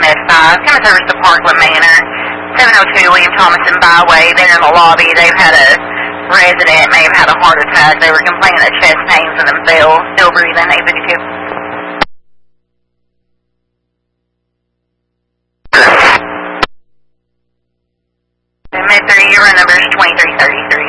West 5, County Service to Parkland Manor, 702 William Thomason Byway. They're in the lobby. They've had a resident may have had a heart attack. They were complaining of chest pains and themselves. Still breathing, 852. Med 3, your number is 2333.